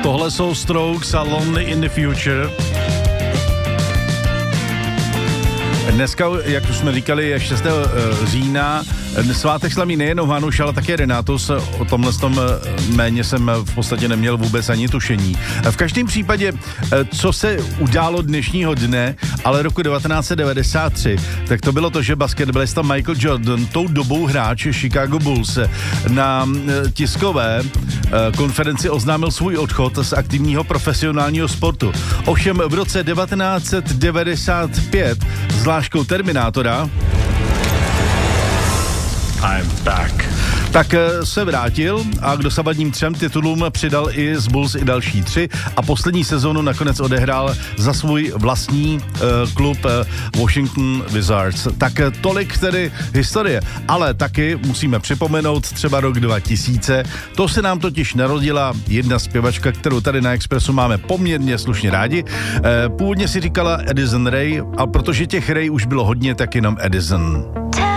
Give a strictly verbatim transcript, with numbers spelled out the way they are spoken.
Tohle jsou Strokes a Lonely in the Future. Dneska, jak už jsme říkali, je šestého října. Svátek slaví nejenom Hanuš, ale také Renatus. O tomhle tom méně jsem v podstatě neměl vůbec ani tušení. V každém případě, co se událo dnešního dne, ale roku devatenáct set devadesát tři, tak to bylo to, že basketbalista Michael Jordan, tou dobou hráč Chicago Bulls, na tiskové konferenci oznámil svůj odchod z aktivního profesionálního sportu. Ovšem v roce devatenáct set devadesát pět zvláštkou Terminátora I'm back. tak se vrátil a k dosavadním třem titulům přidal i z Bulls i další tři a poslední sezónu nakonec odehrál za svůj vlastní uh, klub uh, Washington Wizards. Tak tolik tedy historie, ale taky musíme připomenout třeba rok dva tisíce. To se nám totiž narodila jedna zpěvačka, kterou tady na Expressu máme poměrně slušně rádi. Uh, původně si říkala Addison Rae, a protože těch Rae už bylo hodně, tak jenom Addison.